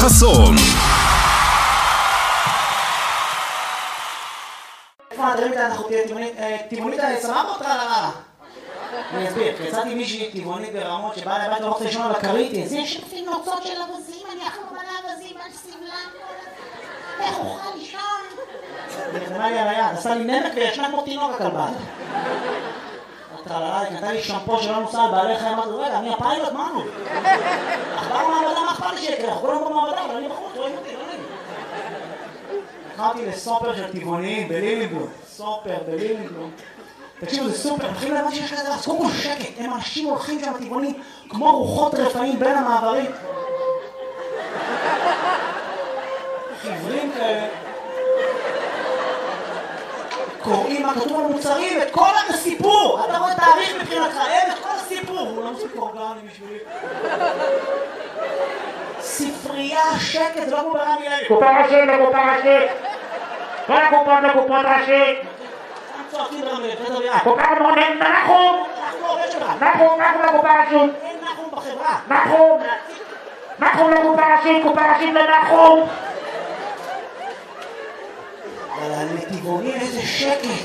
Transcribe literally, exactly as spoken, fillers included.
חסון. אנחנו טבעונית סבבה אותך על הרעה. אני אסביר, יצאתי מישהי טבעונית ברמות שבאה לבית לא רוצה לישון על הכרית. זה שפים נוצות של אבזים, אני אחלום על האבזים, על סבלם. איך אוכל לישון? היא נתנה לי על היד, עשה לי נמק וישנה כמו תינוק הכלבה. היא נתנה לי שמפו שלא נוסע על בעלי חיים, אמרתי, רגע, אני הפיילוט, מה נו? אכבר במעבדה, מה אכפת לי שיקרה? אנחנו כולם במעבדה, אבל אני בחוץ, רואים אותי, לא נעים. נכנסתי לסופר של טבעוניים בלילינגלום, סופר בלילינגלום. תקשיבו, זה סופר, מתחילים להבין שיש כזה, אז קודם כל שקט, הם אנשים הולכים שם טבעונים כמו רוחות רפאים בין המעברים. חיוורים כאלה. קוראים מה כתוב על מוצרים, את כל הסיפור! אתה רואה תאריך מבחינתך, אין את כל הסיפור! הוא לא מספיק אורגני בשבילי. ספרייה, שקט, זה לא כמו ברמי לוי. קופה ראשית לקופה ראשית. כל הקופות לקופות ראשית. הם צועקים ברמי לוי. קופה מונן, נחום! אנחנו עובד שלך. נחום, נחום לקופה ראשית. אין נחום בחברה. נחום! נחום לקופה ראשית, קופה ראשית לנחום! אבל לטבעונים איזה שקט.